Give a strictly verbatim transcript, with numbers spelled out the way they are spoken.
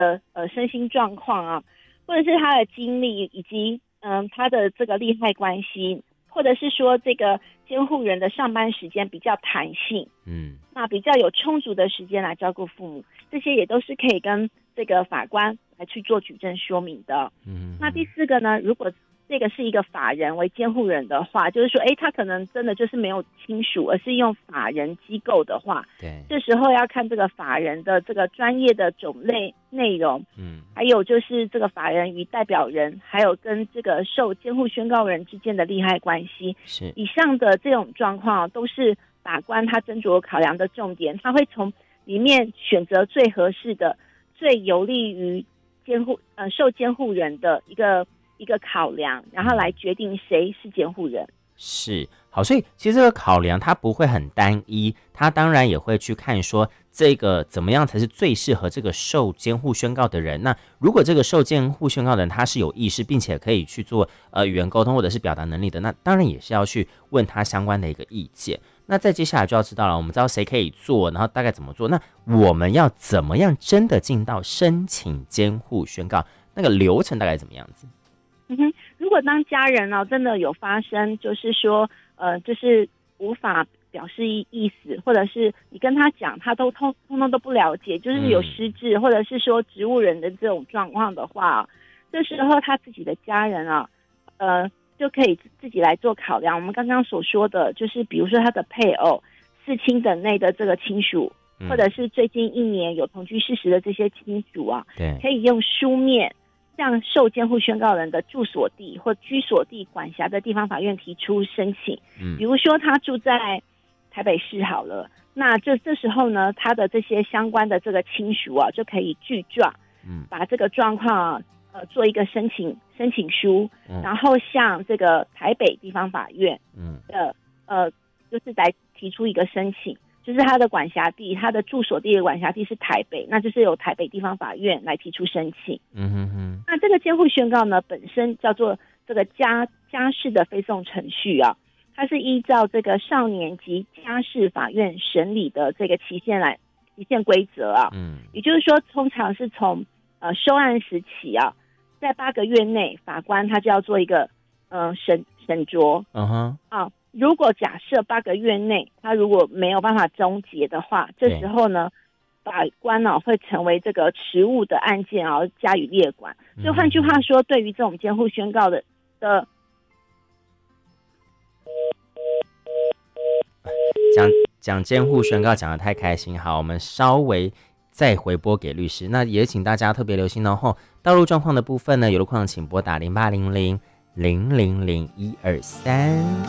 的呃身心状况啊，或者是他的经历以及嗯、呃、他的这个利害关系，或者是说这个监护人的上班时间比较弹性，嗯，那比较有充足的时间来照顾父母，这些也都是可以跟这个法官来去做举证说明的。嗯，那第四个呢，如果这个是一个法人为监护人的话，就是说，哎，他可能真的就是没有亲属，而是用法人机构的话，对，这时候要看这个法人的这个专业的种类内容，嗯，还有就是这个法人与代表人，还有跟这个受监护宣告人之间的利害关系，是以上的这种状况都是法官他斟酌考量的重点，他会从里面选择最合适的、最有利于监护呃受监护人的一个。一个考量，然后来决定谁是监护人。 是，好，所以其实这个考量它不会很单一，它当然也会去看说这个怎么样才是最适合这个受监护宣告的人。那如果这个受监护宣告的人他是有意识，并且可以去做呃语言沟通或者是表达能力的，那当然也是要去问他相关的一个意见。那再接下来就要知道了，我们知道谁可以做，然后大概怎么做，那我们要怎么样真的进到申请监护宣告，那个流程大概怎么样子？ 嗯哼，如果当家人呢、哦、真的有发生，就是说，呃，就是无法表示意思，或者是你跟他讲，他都通通通都不了解，就是有失智，或者是说植物人的这种状况的话，这时候他自己的家人啊，呃，就可以自己来做考量。我们刚刚所说的，就是比如说他的配偶、四亲等内的这个亲属，或者是最近一年有同居事实的这些亲属啊，对，可以用书面向受监护宣告人的住所地或居所地管辖的地方法院提出申请。嗯，比如说他住在台北市好了，那这这时候呢，他的这些相关的这个亲属啊，就可以具状，嗯，把这个状况啊，呃，做一个申请申请书，嗯，然后向这个台北地方法院，嗯，的呃，就是来提出一个申请。就是他的管辖地，他的住所地的管辖地是台北，那就是由台北地方法院来提出申请。嗯哼哼。那这个监护宣告呢，本身叫做这个家家事的非讼程序啊，它是依照这个少年及家事法院审理的这个期限来期限规则啊。嗯。也就是说，通常是从呃收案时起啊，在八个月内，法官他就要做一个呃审审酌。嗯哼。啊。如果假设八个月内他如果没有办法终结的话，这时候呢，法官呢、啊、会成为这个迟误的案件啊加以列管。所以换句话说，对于这种监护宣告的的讲讲监护宣告讲得太开心，好，我们稍微再回拨给律师。那也请大家特别留心哦。后道路状况的部分呢，有路况请拨打零八零零零零零一二三。